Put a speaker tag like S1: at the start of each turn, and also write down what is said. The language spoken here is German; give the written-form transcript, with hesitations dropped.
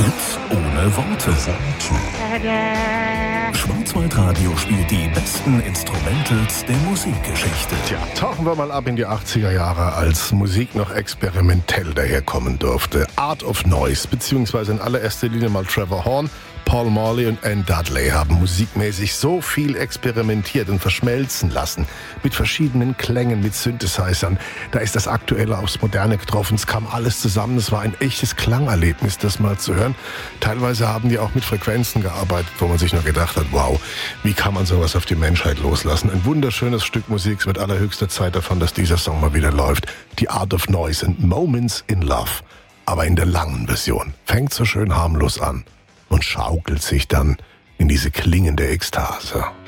S1: Hits ohne Worte. Schwarzwaldradio spielt die besten Instrumentals der Musikgeschichte.
S2: Tja, tauchen wir mal ab in die 80er Jahre, als Musik noch experimentell daherkommen durfte. Art of Noise, beziehungsweise in allererster Linie mal Trevor Horn, Paul Morley und Ann Dudley haben musikmäßig so viel experimentiert und verschmelzen lassen. Mit verschiedenen Klängen, mit Synthesizern. Da ist das Aktuelle aufs Moderne getroffen. Es kam alles zusammen. Es war ein echtes Klangerlebnis, das mal zu hören. Teilweise haben die auch mit Frequenzen gearbeitet, wo man sich nur gedacht hat, wow, wie kann man sowas auf die Menschheit loslassen? Ein wunderschönes Stück Musik. Es wird allerhöchste Zeit davon, dass dieser Song mal wieder läuft. Die Art of Noise and Moments in Love. Aber in der langen Version. Fängt so schön harmlos an und schaukelt sich dann in diese klingende Ekstase.